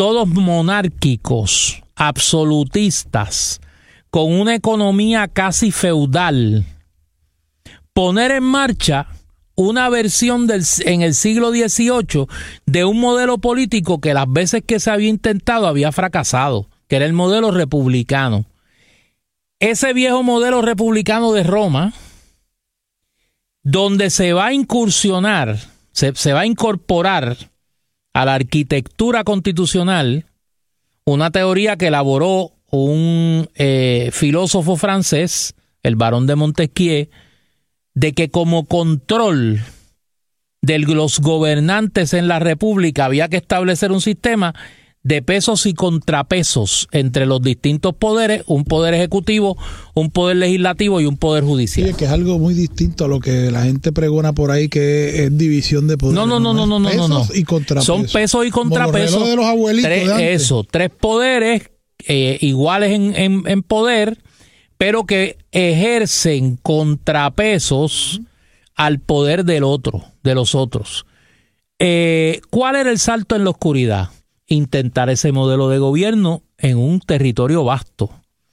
todos monárquicos, absolutistas, con una economía casi feudal, poner en marcha una versión en el siglo XVIII de un modelo político que las veces que se había intentado había fracasado, que era el modelo republicano. Ese viejo modelo republicano de Roma, donde se va a incursionar, se va a incorporar a la arquitectura constitucional una teoría que elaboró un filósofo francés, el barón de Montesquieu, de que como control de los gobernantes en la república había que establecer un sistema de pesos y contrapesos entre los distintos poderes, un poder ejecutivo, un poder legislativo y un poder judicial. Sí, que es algo muy distinto a lo que la gente pregona por ahí, que es división de poderes. No. Pesos y contrapesos. Son pesos y contrapesos. Como los relojes de los abuelitos tres poderes iguales en poder, pero que ejercen contrapesos al poder del otro, de los otros. ¿Cuál era el salto en la oscuridad? Intentar ese modelo de gobierno en un territorio vasto.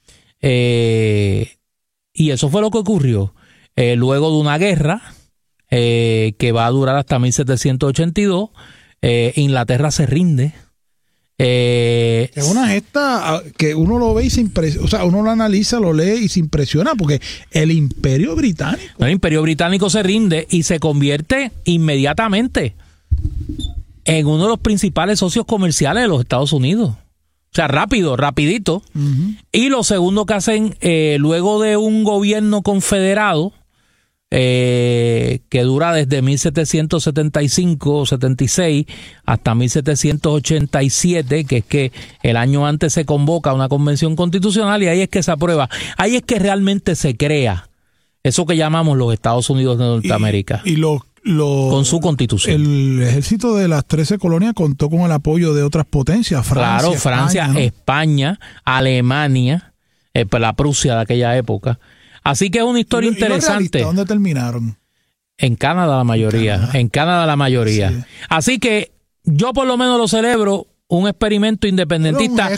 Y eso fue lo que ocurrió. Luego de una guerra que va a durar hasta 1782, Inglaterra se rinde. Es una gesta que uno lo ve y se impresiona, o sea, uno lo analiza, lo lee y se impresiona, porque el Imperio Británico se rinde y se convierte inmediatamente en uno de los principales socios comerciales de los Estados Unidos. O sea, rapidito. Uh-huh. Y lo segundo que hacen, luego de un gobierno confederado, que dura desde 1775 o 76 hasta 1787, que es que el año antes se convoca una convención constitucional y ahí es que se aprueba. Ahí es que realmente se crea eso que llamamos los Estados Unidos de Norteamérica. Con su constitución. El ejército de las 13 colonias contó con el apoyo de otras potencias, Francia, España, Alemania, la Prusia de aquella época. Así que es una historia interesante. ¿Dónde terminaron? En Canadá la mayoría. Sí. Así que yo por lo menos lo celebro, un experimento independentista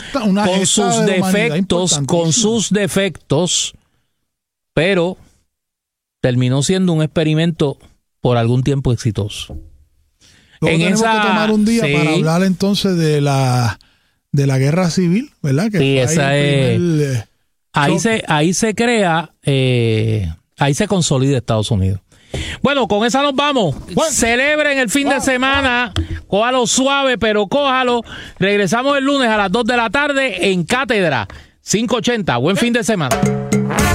con sus defectos, pero terminó siendo un experimento por algún tiempo exitoso. Luego tenemos que tomar un día para hablar entonces de la guerra civil, ¿verdad? Que sí, esa es... Ahí se crea, ahí se consolida Estados Unidos. Bueno, con esa nos vamos. Celebren el fin de semana. Cójalo suave, pero cójalo. Regresamos el lunes a las 2 de la tarde en Cátedra 580. Buen fin de semana.